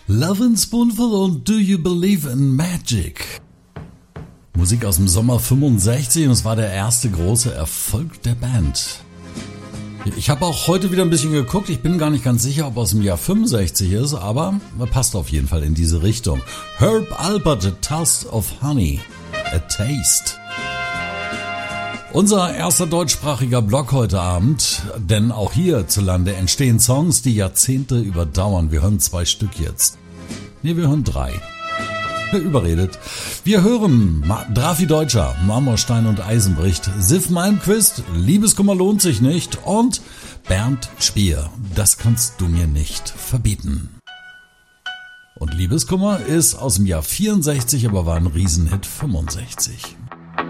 Lovin' Spoonful und Do You Believe in Magic? Musik aus dem Sommer 65 und es war der erste große Erfolg der Band. Ich habe auch heute wieder ein bisschen geguckt, ich bin gar nicht ganz sicher, ob aus dem Jahr 65 ist, aber passt auf jeden Fall in diese Richtung. Herb Alpert, A Taste of Honey, A Taste. Unser erster deutschsprachiger Blog heute Abend, denn auch hierzulande entstehen Songs, die Jahrzehnte überdauern. Wir hören 2 Stück jetzt. Wir hören 3. Überredet. Wir hören Drafi Deutscher, Marmorstein und Eisenbricht, Sif Malmquist, Liebeskummer lohnt sich nicht und Bernd Spier, das kannst du mir nicht verbieten. Und Liebeskummer ist aus dem Jahr 64, aber war ein Riesenhit 65.